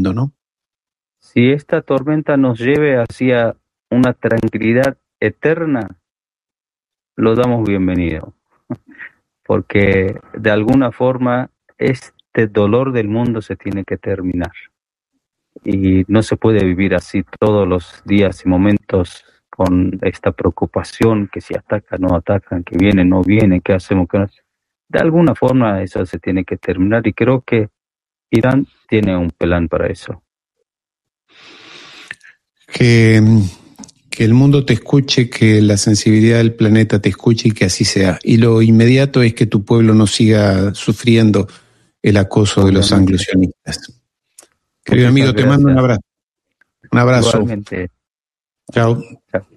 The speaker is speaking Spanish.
mundo, ¿no? Si esta tormenta nos lleve hacia una tranquilidad eterna, lo damos bienvenido, porque de alguna forma este dolor del mundo se tiene que terminar. Y no se puede vivir así todos los días y momentos con esta preocupación que si atacan, no atacan, que vienen, no vienen, qué hacemos, qué no. De alguna forma eso se tiene que terminar y creo que Irán tiene un plan para eso. Que el mundo te escuche, que la sensibilidad del planeta te escuche y que así sea. Y lo inmediato es que tu pueblo no siga sufriendo el acoso de los anglosionistas. Querido amigo, te mando un abrazo. Un abrazo. Igualmente. Chao. Chao.